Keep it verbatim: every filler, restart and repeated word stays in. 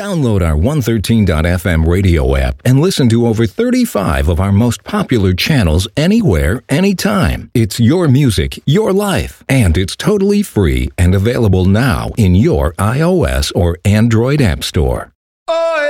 Download our one thirteen dot f m radio app and listen to over thirty-five of our most popular channels anywhere, anytime. It's your music, your life, and it's totally free and available now in your iOS or Android app store. Oh,